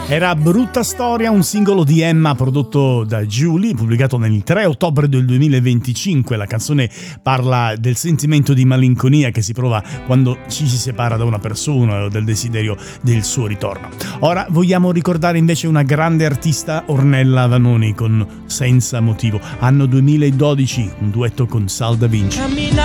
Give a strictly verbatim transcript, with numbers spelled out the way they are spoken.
Era Brutta Storia, un singolo di Emma prodotto da Giulia, pubblicato nel tre ottobre del duemilaventicinque. La canzone parla del sentimento di malinconia che si prova quando ci si separa da una persona o del desiderio del suo ritorno. Ora vogliamo ricordare invece una grande artista, Ornella Vanoni, con Senza Motivo, anno duemiladodici, un duetto con Sal Da Vinci. Cammina